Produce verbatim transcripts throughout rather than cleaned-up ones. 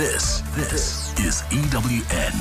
This, this is E W N.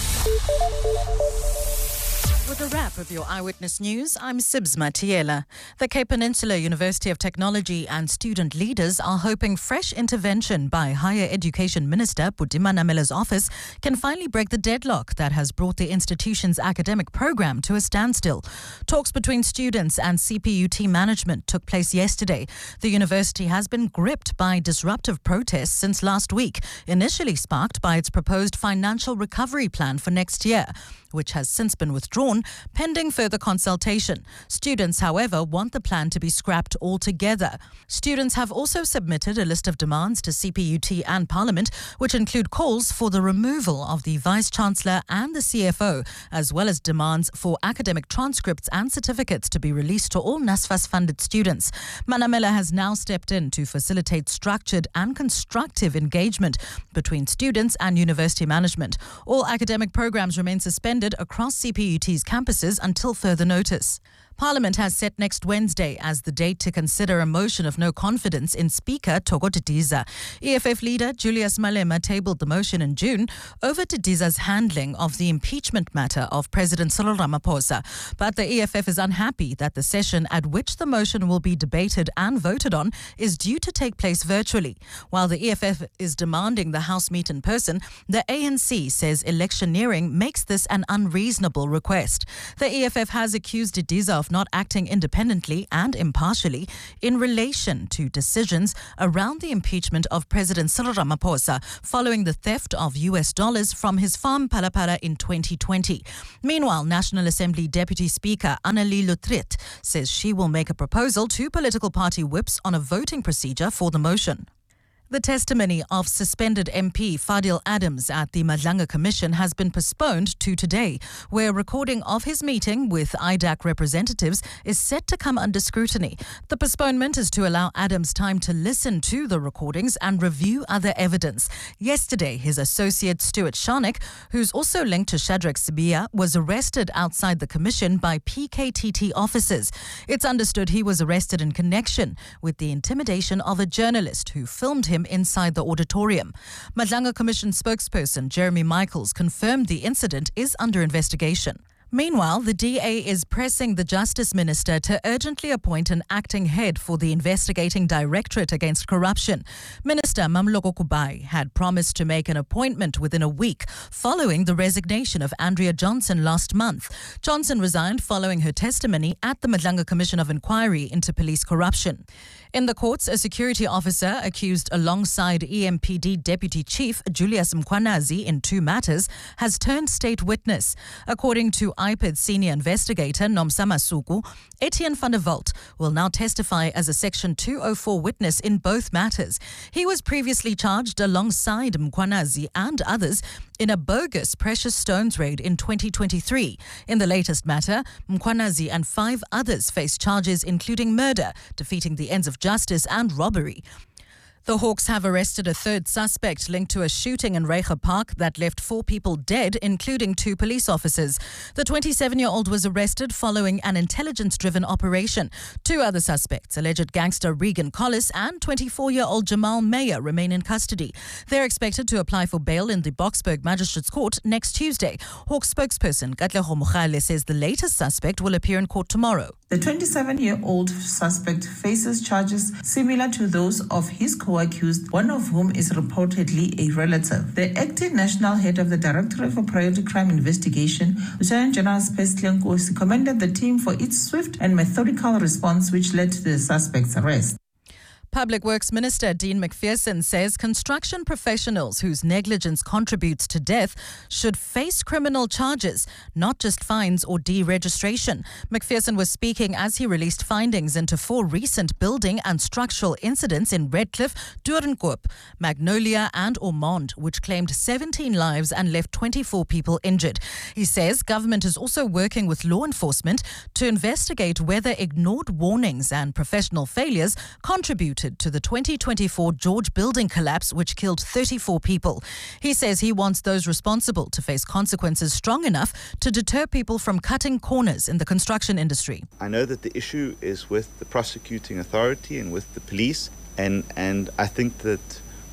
With a wrap of your Eyewitness News, I'm Sibs Matiela. The Cape Peninsula University of Technology and student leaders are hoping fresh intervention by Higher Education Minister Buti Manamela's office can finally break the deadlock that has brought the institution's academic program to a standstill. Talks between students and C P U T management took place yesterday. The university has been gripped by disruptive protests since last week, initially sparked by its proposed financial recovery plan for next year, which has since been withdrawn pending further consultation. Students, however, want the plan to be scrapped altogether. Students have also submitted a list of demands to C P U T and Parliament, which include calls for the removal of the Vice-Chancellor and the C F O, as well as demands for academic transcripts and certificates to be released to all NSFAS-funded students. Manamela has now stepped in to facilitate structured and constructive engagement between students and university management. All academic programs remain suspended across C P U T's campuses until further notice. Parliament has set next Wednesday as the date to consider a motion of no confidence in Speaker Thoko Didiza. E F F leader Julius Malema tabled the motion in June over Didiza's handling of the impeachment matter of President Cyril Ramaphosa. But the E F F is unhappy that the session at which the motion will be debated and voted on is due to take place virtually. While the E F F is demanding the House meet in person, the A N C says electioneering makes this an unreasonable request. The E F F has accused Didiza of not acting independently and impartially in relation to decisions around the impeachment of President Cyril Ramaphosa following the theft of U S dollars from his farm Palapara in twenty twenty. Meanwhile, National Assembly Deputy Speaker Annelie Lotriet says she will make a proposal to political party whips on a voting procedure for the motion. The testimony of suspended M P Fadil Adams at the Madlanga Commission has been postponed to today, where a recording of his meeting with I D A C representatives is set to come under scrutiny. The postponement is to allow Adams time to listen to the recordings and review other evidence. Yesterday, his associate Stuart Sharnick, who's also linked to Shadrack Sibiya, was arrested outside the Commission by P K T T officers. It's understood he was arrested in connection with the intimidation of a journalist who filmed him inside the auditorium. Madlanga Commission spokesperson Jeremy Michaels confirmed the incident is under investigation. Meanwhile, the D A is pressing the Justice Minister to urgently appoint an acting head for the investigating Directorate Against Corruption. Minister Mamloko Kubai had promised to make an appointment within a week following the resignation of Andrea Johnson last month. Johnson resigned following her testimony at the Madlanga Commission of Inquiry into police corruption. In the courts, a security officer accused alongside E M P D Deputy Chief Julius Mkhwanazi in two matters has turned state witness. According to I P I D senior investigator Nomsama Suku, Etienne van der Walt will now testify as a Section two oh four witness in both matters. He was previously charged alongside Mkhwanazi and others in a bogus precious stones raid in twenty twenty-three. In the latest matter, Mkhwanazi and five others face charges including murder, defeating the ends of justice and robbery. The Hawks have arrested a third suspect linked to a shooting in Reiger Park that left four people dead, including two police officers. The twenty-seven-year-old was arrested following an intelligence-driven operation. Two other suspects, alleged gangster Regan Collis and twenty-four-year-old Jamal Mayer, remain in custody. They're expected to apply for bail in the Boksburg Magistrates Court next Tuesday. Hawks spokesperson Katlego Mogale says the latest suspect will appear in court tomorrow. The twenty-seven-year-old suspect faces charges similar to those of his co-accused, one of whom is reportedly a relative. The acting national head of the Directorate for Priority Crime Investigation, Lieutenant General Space Nkosi, commended the team for its swift and methodical response which led to the suspect's arrest. Public Works Minister Dean McPherson says construction professionals whose negligence contributes to death should face criminal charges, not just fines or deregistration. McPherson was speaking as he released findings into four recent building and structural incidents in Redcliffe, Doornkop, Magnolia and Ormond, which claimed seventeen lives and left twenty-four people injured. He says government is also working with law enforcement to investigate whether ignored warnings and professional failures contribute to the twenty twenty-four George building collapse, which killed thirty-four people. He says he wants those responsible to face consequences strong enough to deter people from cutting corners in the construction industry. I know that the issue is with the prosecuting authority and with the police, and, and I think that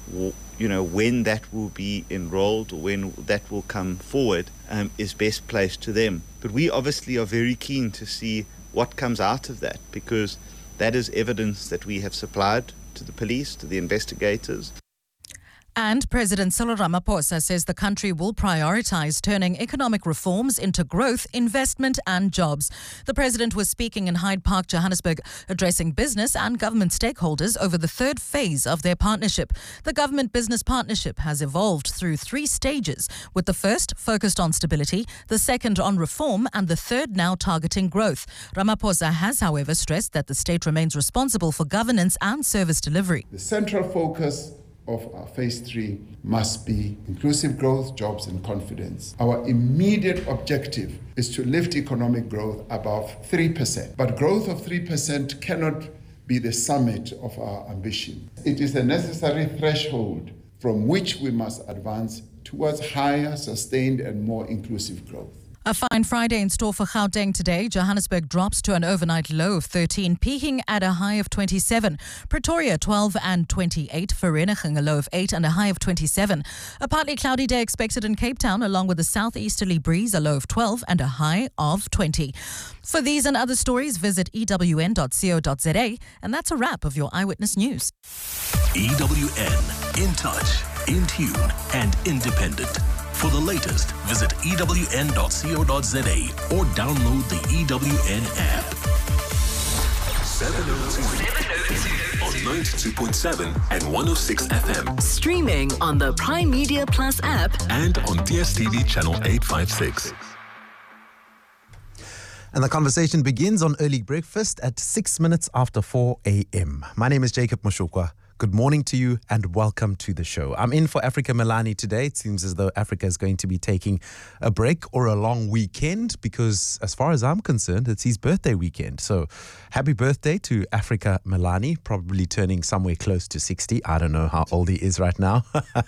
you know, when that will be enrolled or when that will come forward um, is best placed to them. But we obviously are very keen to see what comes out of that, because that is evidence that we have supplied to the police, to the investigators. And President Cyril Ramaphosa says the country will prioritize turning economic reforms into growth, investment and jobs. The president was speaking in Hyde Park, Johannesburg, addressing business and government stakeholders over the third phase of their partnership. The government-business partnership has evolved through three stages, with the first focused on stability, the second on reform, and the third now targeting growth. Ramaphosa has, however, stressed that the state remains responsible for governance and service delivery. The central focus of our phase three must be inclusive growth, jobs and confidence. Our immediate objective is to lift economic growth above three percent. But growth of three percent cannot be the summit of our ambition. It is the necessary threshold from which we must advance towards higher, sustained and more inclusive growth. A fine Friday in store for Gauteng today. Johannesburg drops to an overnight low of thirteen, peaking at a high of twenty-seven. Pretoria twelve and twenty-eight. Vereeniging a low of eight and a high of twenty-seven. A partly cloudy day expected in Cape Town, along with a southeasterly breeze, a low of twelve and a high of twenty. For these and other stories, visit e w n dot co dot z a. And that's a wrap of your Eyewitness News. E W N, in touch, in tune and independent. For the latest, visit e w n dot co dot z a or download the E W N app. seven oh two on ninety-two point seven and one oh six F M. Streaming on the Prime Media Plus app and on D S T V channel eight fifty-six. And the conversation begins on Early Breakfast at six minutes after four a.m. My name is Jacob Moshokwa. Good morning to you and welcome to the show. I'm in for Africa Melani today. It seems as though Africa is going to be taking a break or a long weekend because, as far as I'm concerned, it's his birthday weekend. So happy birthday to Africa Melani, probably turning somewhere close to sixty. I don't know how old he is right now.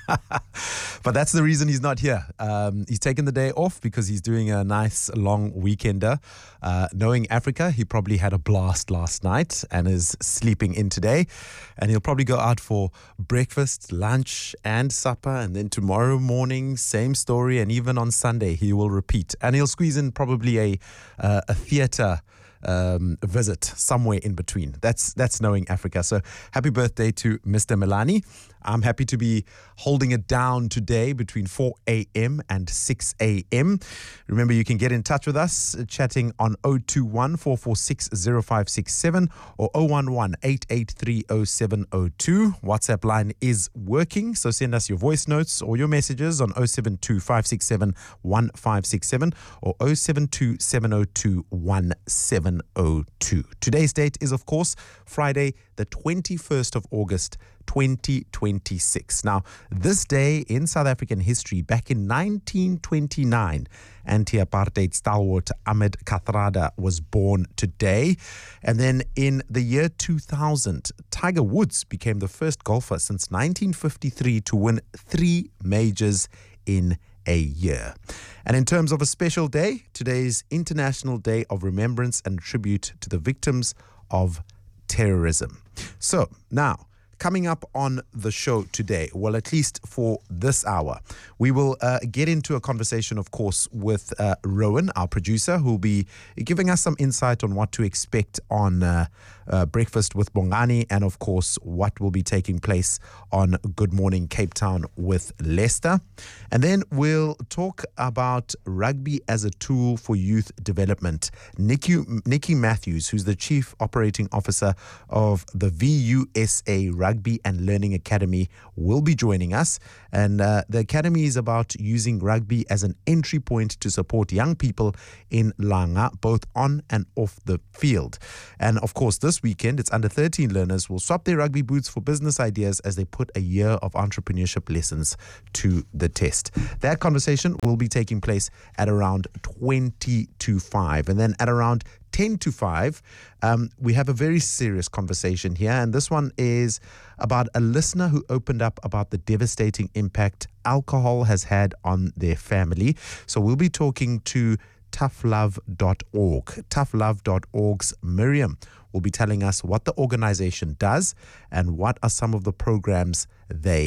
But that's the reason he's not here. Um, he's taken the day off because he's doing a nice long weekender. Uh, knowing Africa, he probably had a blast last night and is sleeping in today. And he'll probably go out for breakfast, lunch and supper, and then tomorrow morning same story, and even on Sunday he will repeat, and he'll squeeze in probably a uh, a theatre um, visit somewhere in between. That's that's knowing Africa. So happy birthday to Mister Melani. I'm happy to be holding it down today between four a.m. and six a.m. Remember, you can get in touch with us uh, chatting on oh two one, four four six, oh five six seven or oh one one, eight eight three, oh seven oh two. WhatsApp line is working, so send us your voice notes or your messages on oh seven two, five six seven, one five six seven or oh seven two, seven oh two, one seven oh two. Today's date is, of course, Friday, the twenty-first of August, twenty twenty-six. Now, this day in South African history, back in nineteen twenty-nine, anti-apartheid stalwart Ahmed Kathrada was born today. And then in the year two thousand, Tiger Woods became the first golfer since nineteen fifty-three to win three majors in a year. And in terms of a special day, today's International Day of Remembrance and Tribute to the Victims of Terrorism. So now, coming up on the show today, well, at least for this hour, we will uh, get into a conversation, of course, with uh, Rowan, our producer, who will be giving us some insight on what to expect on uh, uh, Breakfast with Bongani and, of course, what will be taking place on Good Morning Cape Town with Lester. And then we'll talk about rugby as a tool for youth development. Nikki, Nikki Matthews, who's the Chief Operating Officer of the V U S A Rugby and Learning Academy, will be joining us. And uh, the academy is about using rugby as an entry point to support young people in Langa, both on and off the field. And of course, this weekend, it's under thirteen learners will swap their rugby boots for business ideas as they put a year of entrepreneurship lessons to the test. That conversation will be taking place at around twenty to five. And then at around ten to five, um, we have a very serious conversation here. And this one is about a listener who opened up about the devastating impact alcohol has had on their family. So we'll be talking to tough love dot org. tough love dot org's Miriam will be telling us what the organization does and what are some of the programs they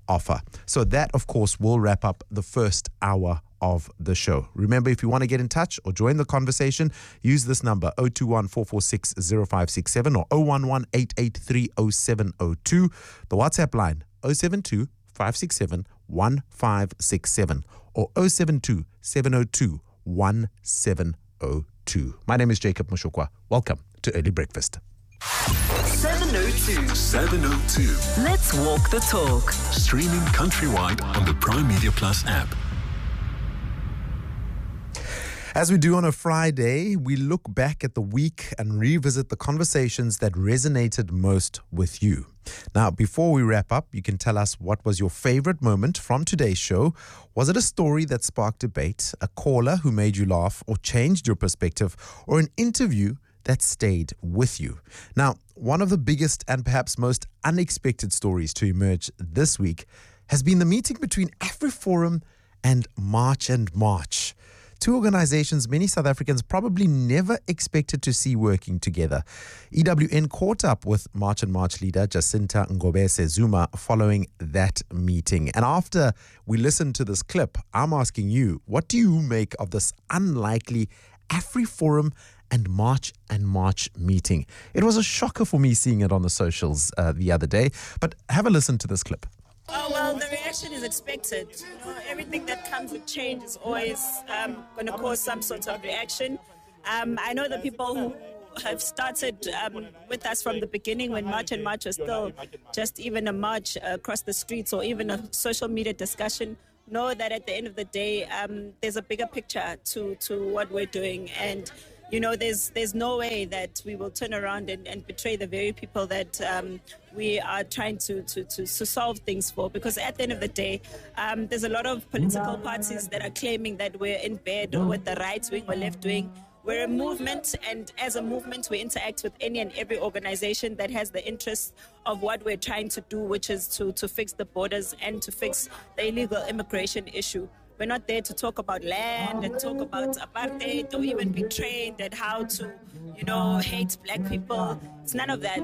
offer. So that, of course, will wrap up the first hour of the show. Remember, if you want to get in touch or join the conversation, use this number zero two one, four four six, zero five six seven or zero one one, eight eight three, zero seven zero two. The WhatsApp line zero seven two, five six seven, one five six seven or zero seven two, seven zero two, one seven zero two. My name is Jacob Mushokwa. Welcome to Early Breakfast. seven oh two. seven oh two. Let's walk the talk. Streaming countrywide on the Prime Media Plus app. As we do on a Friday, we look back at the week and revisit the conversations that resonated most with you. Now, before we wrap up, you can tell us what was your favorite moment from today's show. Was it a story that sparked debate, a caller who made you laugh or changed your perspective, or an interview that stayed with you? Now, one of the biggest and perhaps most unexpected stories to emerge this week has been the meeting between AfriForum and March and March. Two organizations many South Africans probably never expected to see working together. E W N caught up with March and March leader Jacinta Ngobese Zuma following that meeting. And after we listened to this clip, I'm asking you, what do you make of this unlikely AfriForum and March and March meeting? It was a shocker for me seeing it on the socials uh, the other day. But have a listen to this clip. Oh, well, the reaction is expected. You know, everything that comes with change is always um, going to cause some sort of reaction. Um, I know the people who have started um, with us from the beginning when March and March was still just even a march uh, across the streets or even a social media discussion know that at the end of the day, um, there's a bigger picture to, to what we're doing. And you know, there's there's no way that we will turn around and, and betray the very people that um, we are trying to, to, to, to solve things for. Because at the end of the day, um, there's a lot of political parties that are claiming that we're in bed with the right wing or left wing. We're a movement, and as a movement, we interact with any and every organization that has the interest of what we're trying to do, which is to, to fix the borders and to fix the illegal immigration issue. We're not there to talk about land and talk about apartheid or even be trained at how to, you know, hate black people. It's none of that.